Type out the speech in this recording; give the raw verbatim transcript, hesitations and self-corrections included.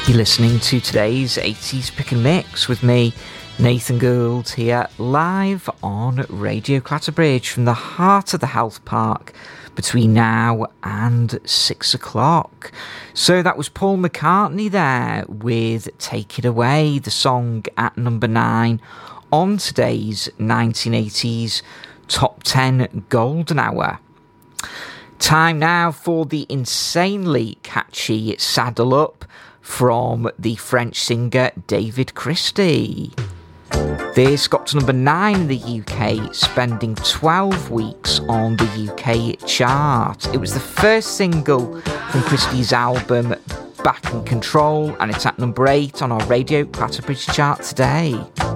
You're listening to today's eighties Pick and Mix with me, Nathan Gould, here live on Radio Clatterbridge from the heart of the health park between now and six o'clock. So that was Paul McCartney there with Take It Away, the song at number nine on today's nineteen eighties Top ten Golden Hour. Time now for the insanely catchy Saddle Up from the French singer David Christie. This got to number nine in the U K, spending twelve weeks on the U K chart. It was the first single from Christie's album Back in Control, and it's at number eight on our Radio Clatterbridge chart today.